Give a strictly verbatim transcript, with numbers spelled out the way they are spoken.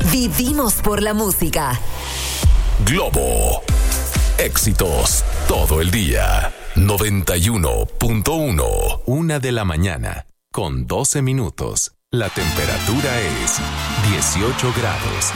Vivimos por la música. Globo. Éxitos todo el día. noventa y uno punto uno. Una de la mañana, con doce minutos. La temperatura es dieciocho grados.